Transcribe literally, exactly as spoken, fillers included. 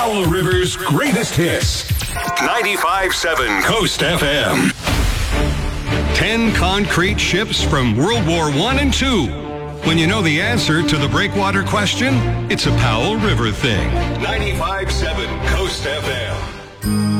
Powell River's greatest hits. ninety-five point seven Coast F M. Ten concrete ships from World War One and Two. When you know the answer to the breakwater question, it's a Powell River thing. ninety-five point seven Coast F M.